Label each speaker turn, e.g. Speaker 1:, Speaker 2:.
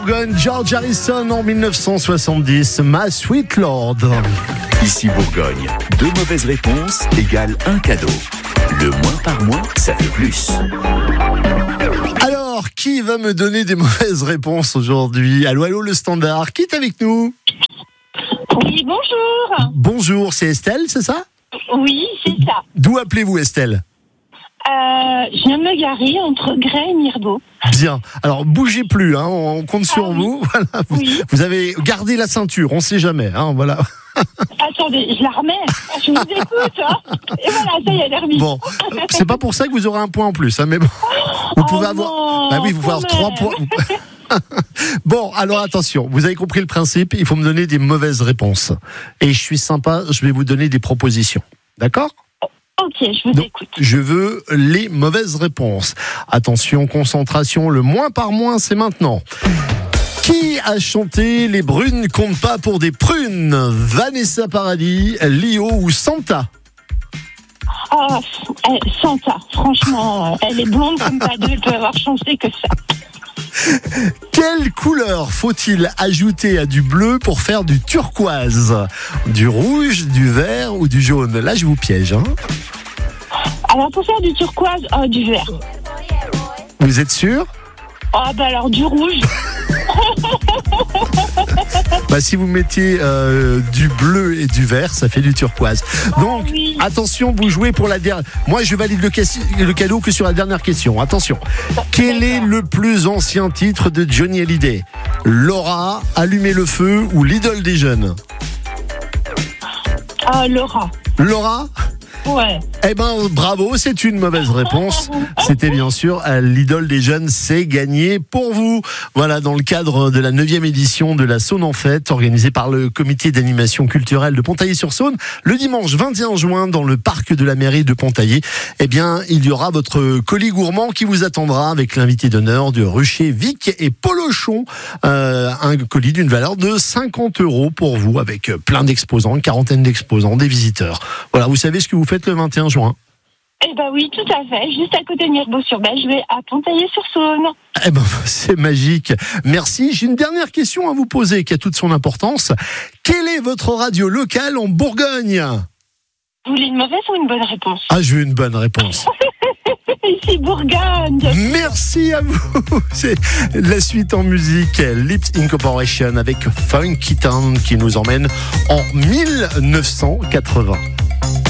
Speaker 1: George Harrison en 1970, My Sweet Lord.
Speaker 2: Ici Bourgogne, 2 mauvaises réponses égale un cadeau. Le moins par moins, ça fait plus.
Speaker 1: Alors, qui va me donner des mauvaises réponses aujourd'hui? Allô, le standard, qui est avec nous?
Speaker 3: Oui, bonjour.
Speaker 1: Bonjour, c'est Estelle, c'est ça?
Speaker 3: Oui, c'est ça.
Speaker 1: D'où appelez-vous Estelle?
Speaker 3: Je viens de me garer entre Grès et Mirbeau.
Speaker 1: Bien. Alors, bougez plus, hein, on compte sur
Speaker 3: oui.
Speaker 1: vous. Voilà,
Speaker 3: Oui.
Speaker 1: vous avez gardé la ceinture, on sait jamais, hein, voilà.
Speaker 3: Attendez, je la remets. Je vous écoute. Hein. Et voilà, ça y est, elle est remise.
Speaker 1: Bon, c'est pas pour ça que vous aurez un point en plus, hein, mais bon. Vous pouvez avoir.
Speaker 3: Non,
Speaker 1: Bah oui, vous pouvez avoir 3 points. Bon, alors attention, vous avez compris le principe, il faut me donner des mauvaises réponses. Et je suis sympa, je vais vous donner des propositions. D'accord ?
Speaker 3: Ok, je vous écoute.
Speaker 1: Je veux les mauvaises réponses. Attention, concentration, le moins par moins, c'est maintenant. Qui a chanté Les brunes comptent pas pour des prunes? Vanessa Paradis, Lio ou Santa?
Speaker 3: Santa, franchement, elle est blonde comme pas deux, elle peut avoir chanté que ça.
Speaker 1: Quelle couleur faut-il ajouter à du bleu pour faire du turquoise? Du rouge, du vert ou du jaune? Là, je vous piège, hein.
Speaker 3: Alors, pour faire du turquoise, du vert.
Speaker 1: Vous êtes sûr?
Speaker 3: Alors, du rouge.
Speaker 1: Si vous mettiez du bleu et du vert, ça fait du turquoise. Donc,
Speaker 3: oui.
Speaker 1: Attention, vous jouez pour la dernière. Moi, je valide le cadeau que sur la dernière question. Attention. Quel est le plus ancien titre de Johnny Hallyday? Laura, Allumer le feu ou L'idole des jeunes?
Speaker 3: Laura.
Speaker 1: Laura?
Speaker 3: Ouais.
Speaker 1: Eh ben, bravo, c'est une mauvaise réponse. C'était bien sûr l'idole des jeunes, c'est gagné pour vous. Voilà, dans le cadre de la 9e édition de la Saône en Fête, organisée par le comité d'animation culturelle de Pontailly-sur-Saône, le dimanche 21 juin, dans le parc de la mairie de Pontailly, eh bien, il y aura votre colis gourmand qui vous attendra avec l'invité d'honneur de Rucher, Vic et Polochon. Un colis d'une valeur de 50 € pour vous, avec plein d'exposants, une quarantaine d'exposants, des visiteurs. Voilà, vous savez ce que vous faites le 21 juin?
Speaker 3: Eh ben oui, tout à fait. Juste à côté de Mirbeau-sur-Belle, je vais à Pontailly-sur-Saône.
Speaker 1: Eh ben, c'est magique. Merci. J'ai une dernière question à vous poser qui a toute son importance. Quelle est votre radio locale en Bourgogne?
Speaker 3: Vous voulez une mauvaise ou une bonne réponse?
Speaker 1: Je veux une bonne réponse.
Speaker 3: Ici Bourgogne.
Speaker 1: Merci à vous. C'est la suite en musique. Lips Incorporation avec Funky Town qui nous emmène en 1980.